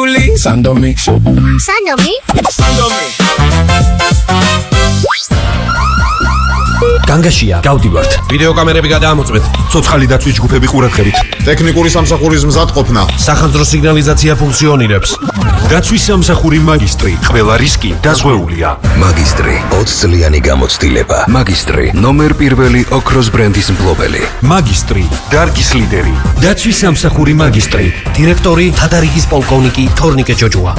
Juli, Sandomi. Sandomi? განგაშია, გავდივართ. ვიდეო კამერები გადაამოწმეთ. ცოცხალი დაცვის ჯგუფები ყურადღებით. ტექნიკური სამსახურის მზადყოფნა. სახანძრო სიგნალიზაცია ფუნქციონირებს. დაცვის სამსახური მაგისტრი. ყველა რისკი დაზღვეულია. მაგისტრი 20 წლიანი გამოცდილება. მაგისტრი ნომერ პირველი ოქროს ბრენდის მფლობელი. მაგისტრი, დარგის ლიდერი. დაცვის სამსახური მაგისტრი. დირექტორი თადარიგის პოლკოვნიკი თორნიკე ჯოჯუა.